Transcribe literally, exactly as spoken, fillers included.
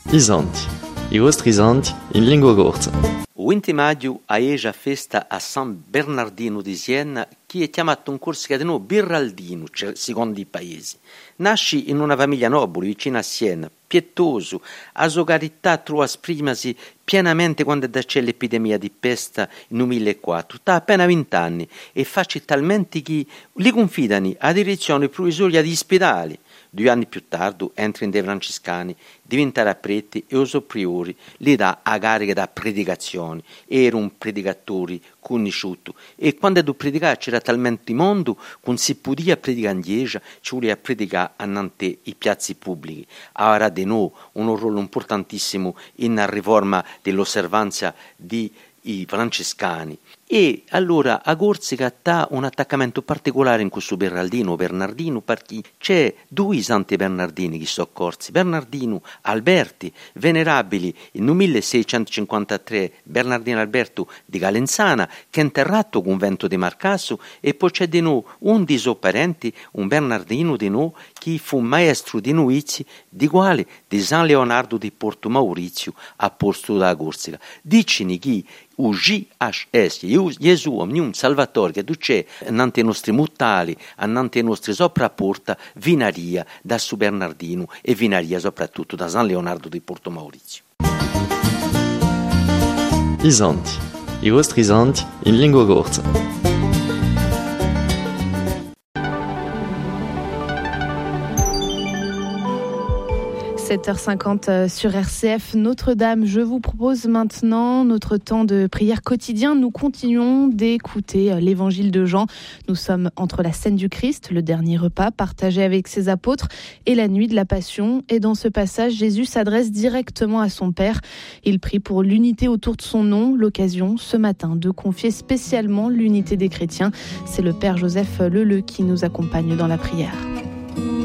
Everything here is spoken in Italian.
Isanti, i vostri isanti in lingua corsa. Il venti maggio è la festa a San Bernardino di Siena, che è chiamato in Corsica di noi Birraldino, cioè, secondo i paesi. Nasce in una famiglia nobile vicino a Siena, pietoso, a sua carità trova esprimasi pienamente quando c'è l'epidemia di peste nel millequattro. Ha appena vent'anni e face talmente che li confidano a direzione provvisoria di ospedali. Due anni più tardi entra in dei francescani, diventa preti e uso priori, gli dà a carica da predicazioni. Era un predicatore conosciuto e quando tu predicare c'era talmente mondo che non si poteva predicare in chiesa, ci voleva predicare annante i piazzi pubblici. Ora di noi un ruolo importantissimo in riforma dell'osservanza di i francescani. E allora a Corsica ha un attaccamento particolare in questo Bernardino Bernardino perché c'è due santi Bernardini che sono corsi, Bernardino Alberti, venerabili nel milleseicentocinquantatré Bernardino Alberto di Galenzana che è interrato al convento di Marcasso e poi c'è di noi un di suoi parenti, un Bernardino di noi che fu maestro di novizi di quale di San Leonardo di Porto Maurizio a posto da Corsica. Dicini che o G H S, Gesù, ognuno Salvatore, che tu c'è annante ai nostri muttali, annante ai nostri sopraporta, vinaria da su Bernardino e vinaria soprattutto da San Leonardo di Porto Maurizio. Isanti, i vostri isanti in lingua corsa. sept heures cinquante sur R C F Notre-Dame. Je vous propose maintenant notre temps de prière quotidien. Nous continuons d'écouter l'évangile de Jean. Nous sommes entre la scène du Christ, le dernier repas partagé avec ses apôtres, et la nuit de la Passion. Et dans ce passage, Jésus s'adresse directement à son Père. Il prie pour l'unité autour de son nom. L'occasion ce matin de confier spécialement l'unité des chrétiens. C'est le Père Joseph Leleu qui nous accompagne dans la prière.